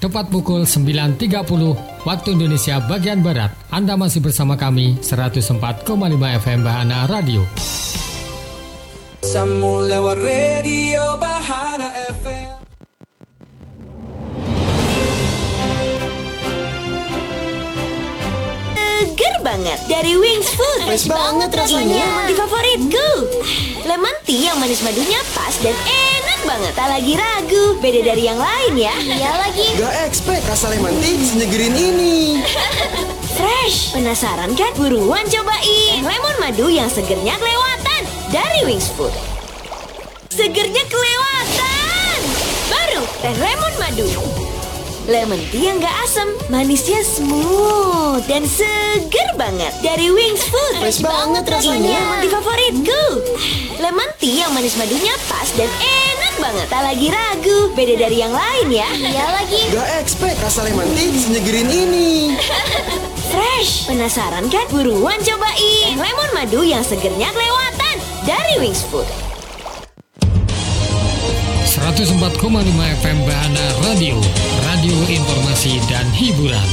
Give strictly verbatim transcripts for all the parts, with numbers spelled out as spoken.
tepat pukul sembilan tiga puluh waktu Indonesia bagian Barat. Anda masih bersama kami seratus empat koma lima F M Bahana Radio. Sambung lewat radio Bahana F M. Seger banget dari Wings Food. Fresh banget rasanya. Ini di favoritku. Lemon tea yang manis madunya pas dan enak banget. Tak lagi ragu, beda dari yang lain ya. Iya lagi. Gak expect rasa lemon tea senegerin ini. Fresh, penasaran kan? Buruan cobain lemon madu yang segernya kelewatan dari Wings Food. Segernya kelewatan. Baru teh lemon madu. Lemon tea yang gak asam, manisnya smooth dan seger banget dari Wings Food. Fresh banget rasanya. Ini di favoritku. Lemon tea yang manis madunya pas dan enak banget. Tak lagi ragu, beda dari yang lain ya. Iya lagi. Gak expect rasa lemon tea senegerin ini. Fresh, penasaran kan? Buruan cobain lemon madu yang segernya kelewatan dari Wings Food. seratus empat koma lima F M Bahana Radio, radio informasi dan hiburan.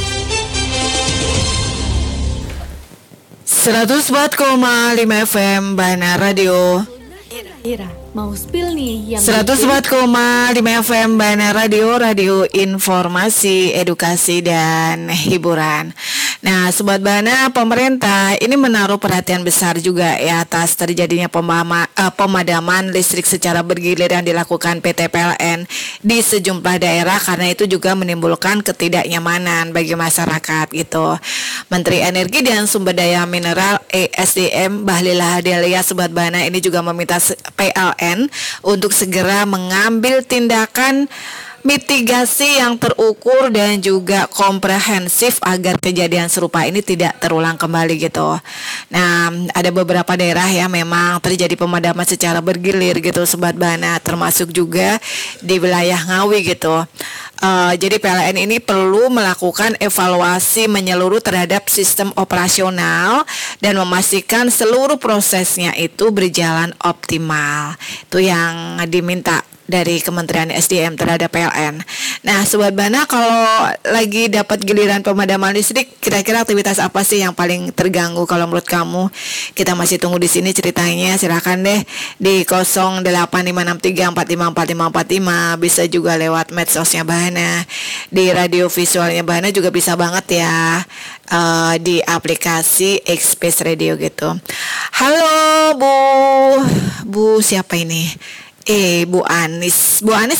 seratus empat koma lima F M Bahana Radio. Ira, mau spill nih yang seratus empat koma lima F M Bahana Radio, radio informasi, edukasi dan hiburan. Nah, Sobat Bahana, pemerintah ini menaruh perhatian besar juga ya atas terjadinya pemama, eh, pemadaman listrik secara bergilir yang dilakukan P T P L N di sejumlah daerah, karena itu juga menimbulkan ketidaknyamanan bagi masyarakat gitu. Menteri Energi dan Sumber Daya Mineral E S D M Bahlil Lahadalia, Sobat Bahana, ini juga meminta P L N untuk segera mengambil tindakan mitigasi yang terukur dan juga komprehensif agar kejadian serupa ini tidak terulang kembali gitu. Nah, ada beberapa daerah yang memang terjadi pemadaman secara bergilir gitu, Sobat Bahana, termasuk juga di wilayah Ngawi gitu. Uh, jadi P L N ini perlu melakukan evaluasi menyeluruh terhadap sistem operasional dan memastikan seluruh prosesnya itu berjalan optimal. Itu yang diminta dari Kementerian S D M terhadap P L N. Nah, Sobat Bahana, kalau lagi dapat giliran pemadaman listrik, kira-kira aktivitas apa sih yang paling terganggu kalau menurut kamu? Kita masih tunggu di sini ceritanya. Silakan deh di nol delapan lima enam tiga empat lima empat lima empat lima, bisa juga lewat medsosnya Bahana. Di radio visualnya Bahana juga bisa banget ya, uh, di aplikasi Express Radio gitu. Halo Bu, Bu siapa ini? Eh, Bu Anis. Bu Anis